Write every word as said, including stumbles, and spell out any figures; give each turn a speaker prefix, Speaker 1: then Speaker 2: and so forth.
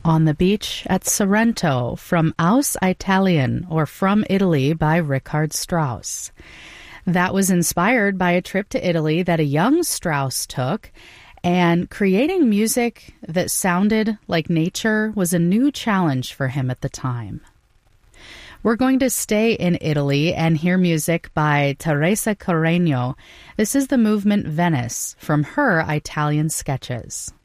Speaker 1: On the Beach at Sorrento from Aus Italien, or From Italy, by Richard Strauss. That was inspired by a trip to Italy that a young Strauss took, and creating music that sounded like nature was a new challenge for him at the time. We're going to stay in Italy and hear music by Teresa Carreño. This is the movement Venice from her Italian sketches.